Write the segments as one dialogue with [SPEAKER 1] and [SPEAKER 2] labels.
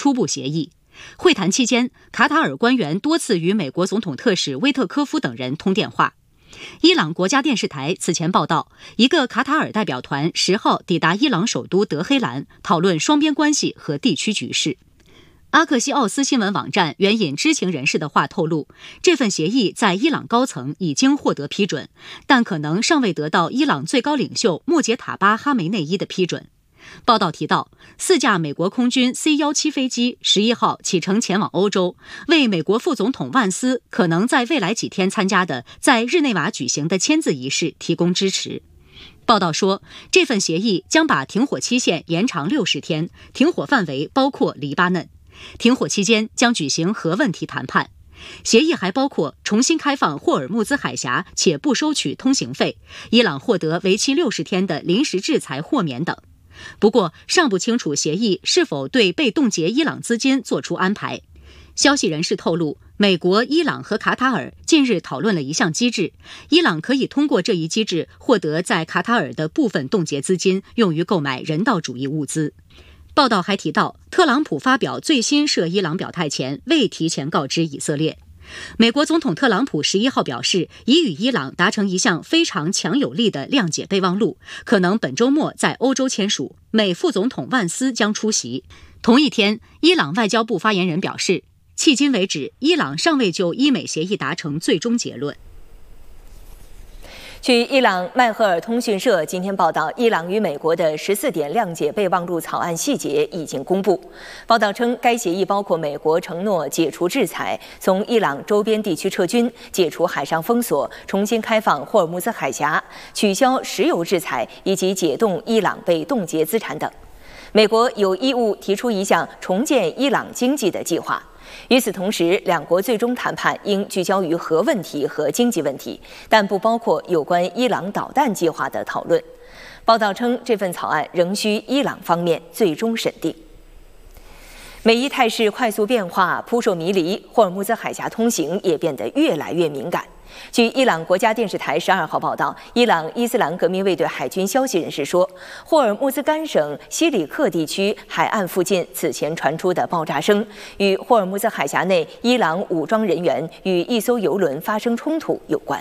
[SPEAKER 1] 初步协议。会谈期间，卡塔尔官员多次与美国总统特使威特科夫等人通电话。伊朗国家电视台此前报道，一个卡塔尔代表团10号抵达伊朗首都德黑兰，讨论双边关系和地区局势。阿克西奥斯新闻网站援引知情人士的话透露，这份协议在伊朗高层已经获得批准，但可能尚未得到伊朗最高领袖穆杰塔巴·哈梅内伊的批准。报道提到，4架美国空军 C-17飞机11号启程前往欧洲，为美国副总统万斯可能在未来几天参加的在日内瓦举行的签字仪式提供支持。报道说，这份协议将把停火期限延长60天，停火范围包括黎巴嫩。停火期间将举行核问题谈判。协议还包括重新开放霍尔木兹海峡且不收取通行费，伊朗获得为期60天的临时制裁豁免等。不过，尚不清楚协议是否对被冻结伊朗资金做出安排。消息人士透露，美国、伊朗和卡塔尔近日讨论了一项机制，伊朗可以通过这一机制获得在卡塔尔的部分冻结资金，用于购买人道主义物资。报道还提到，特朗普发表最新涉伊朗表态前未提前告知以色列。美国总统特朗普11号表示，已与伊朗达成一项非常强有力的谅解备忘录，可能本周末在欧洲签署，美副总统万斯将出席。同一天，伊朗外交部发言人表示，迄今为止，伊朗尚未就伊美协议达成最终结论。
[SPEAKER 2] 据伊朗迈赫尔通讯社今天报道，伊朗与美国的14点谅解备忘录草案细节已经公布。报道称，该协议包括美国承诺解除制裁、从伊朗周边地区撤军、解除海上封锁、重新开放霍尔木兹海峡、取消石油制裁以及解冻伊朗被冻结资产等。美国有义务提出一项重建伊朗经济的计划。与此同时，两国最终谈判应聚焦于核问题和经济问题，但不包括有关伊朗导弹计划的讨论。报道称，这份草案仍需伊朗方面最终审定。美伊态势快速变化，扑朔迷离，霍尔木兹海峡通行也变得越来越敏感。据伊朗国家电视台12号报道，伊朗伊斯兰革命卫队海军消息人士说，霍尔木兹干省西里克地区海岸附近此前传出的爆炸声，与霍尔木兹海峡内伊朗武装人员与一艘油轮发生冲突有关。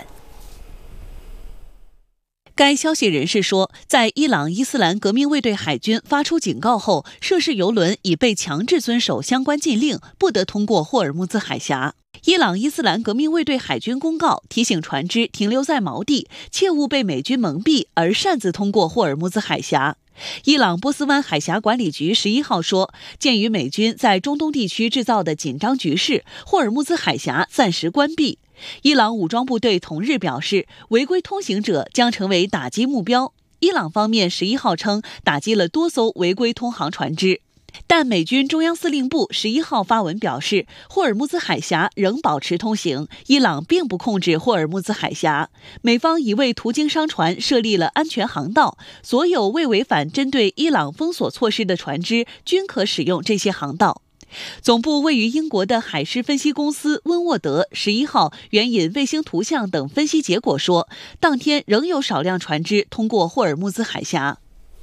[SPEAKER 3] 该消息人士说，在伊朗伊斯兰革命卫队海军发出警告后，涉事油轮已被强制遵守相关禁令，不得通过霍尔木兹海峡。伊朗伊斯兰革命卫队海军公告提醒船只停留在锚地，切勿被美军蒙蔽而擅自通过霍尔木兹海峡。伊朗波斯湾海峡管理局11号说，鉴于美军在中东地区制造的紧张局势，霍尔木兹海峡暂时关闭。伊朗武装部队同日表示，违规通行者将成为打击目标。伊朗方面11号称，打击了多艘违规通航船只。但美军中央司令部11号发文表示，霍尔木兹海峡仍保持通行，伊朗并不控制霍尔木兹海峡。美方已为途经商船设立了安全航道，所有未违反针对伊朗封锁措施的船只均可使用这些航道。总部位于英国的海事分析公司温沃德11号援引卫星图像等分析结果说，当天仍有少量船只通过霍尔木兹海峡。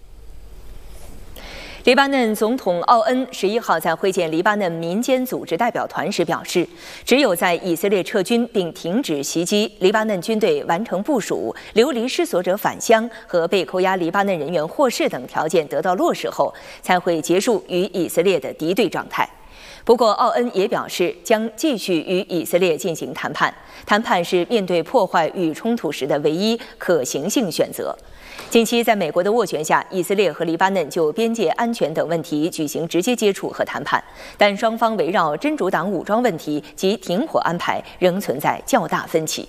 [SPEAKER 2] 黎巴嫩总统奥恩11号在会见黎巴嫩民间组织代表团时表示，只有在以色列撤军并停止袭击、黎巴嫩军队完成部署、流离失所者返乡和被扣押黎巴嫩人员获释等条件得到落实后，才会结束与以色列的敌对状态。不过，奥恩也表示将继续与以色列进行谈判，谈判是面对破坏与冲突时的唯一可行性选择。近期，在美国的斡旋下，以色列和黎巴嫩就边界安全等问题举行直接接触和谈判，但双方围绕真主党武装问题及停火安排仍存在较大分歧。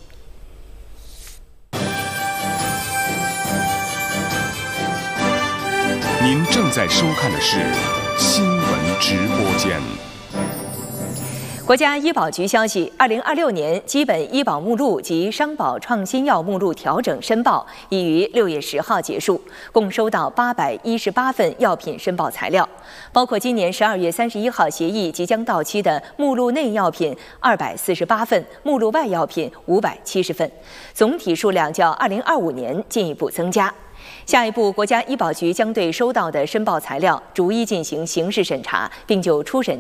[SPEAKER 4] 您正在收看的是新闻直播间。
[SPEAKER 2] 国家医保局消息，2026年基本医保目录及商保创新药目录调整申报已于6月10号结束，共收到818份药品申报材料，包括今年12月31号协议即将到期的目录内药品248份，目录外药品570份，总体数量较2025年进一步增加。下一步，国家医保局将对收到的申报材料逐一进行刑事审查，并就初审